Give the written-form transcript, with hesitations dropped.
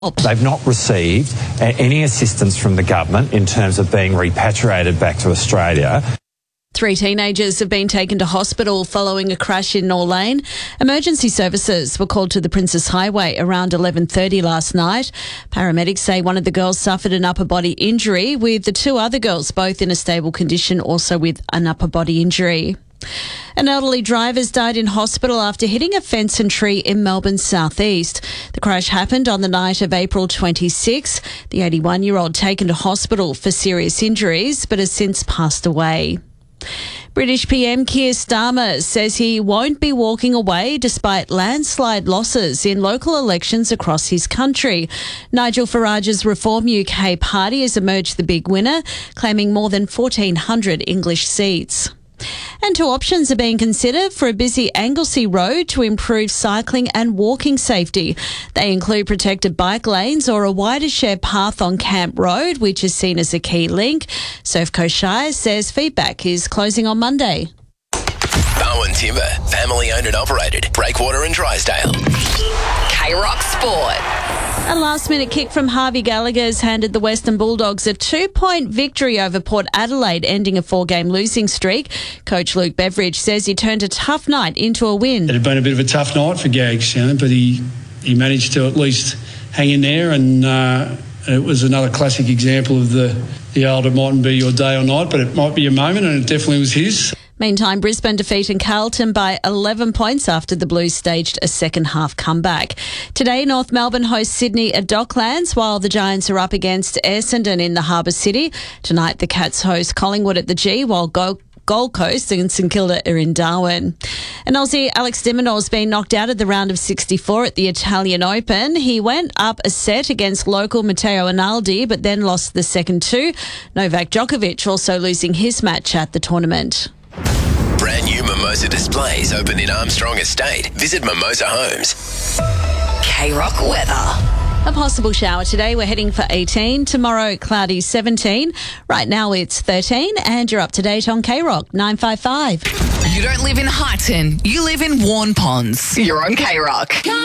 They've not received any assistance from the government in terms of being repatriated back to Australia. 3 teenagers have been taken to hospital following a crash in Nor Lane. Emergency services were called to the Princes Highway around 11:30 last night. Paramedics say one of the girls suffered an upper body injury, with the 2 other girls both in a stable condition, also with an upper body injury. An elderly driver has died in hospital after hitting a fence and tree in Melbourne's southeast. The crash happened on the night of April 26. The 81-year-old taken to hospital for serious injuries but has since passed away. British PM Keir Starmer says he won't be walking away despite landslide losses in local elections across his country. Nigel Farage's Reform UK party has emerged the big winner, claiming more than 1,400 English seats. And 2 options are being considered for a busy Anglesey road to improve cycling and walking safety. They include protected bike lanes or a wider shared path on Camp Road, which is seen as a key link. Surf Coast Shire says feedback is closing on Monday. Bowen Timber, family owned and operated. Breakwater and Drysdale. K-Rock Sport. A last-minute kick from Harvey Gallagher's handed the Western Bulldogs a 2-point victory over Port Adelaide, ending a 4-game losing streak. Coach Luke Beveridge says he turned a tough night into a win. It had been a bit of a tough night for Gags, but he managed to at least hang in there, and it was another classic example of the old "it mightn't be your day or night, but it might be your moment," and it definitely was his. Meantime, Brisbane defeated Carlton by 11 points after the Blues staged a second-half comeback. Today, North Melbourne hosts Sydney at Docklands, while the Giants are up against Essendon in the Harbour City. Tonight, the Cats host Collingwood at the G, while Gold Coast and St Kilda are in Darwin. And Aussie Alex de Minaur has been knocked out of the round of 64 at the Italian Open. He went up a set against local Matteo Rinaldi, but then lost the second 2. Novak Djokovic also losing his match at the tournament. Brand new Mimosa displays open in Armstrong Estate. Visit Mimosa Homes. K-Rock weather. A possible shower today. We're heading for 18. Tomorrow, cloudy 17. Right now, it's 13. And you're up to date on K-Rock 955. You don't live in Highton. You live in Warn Ponds. You're on K-Rock.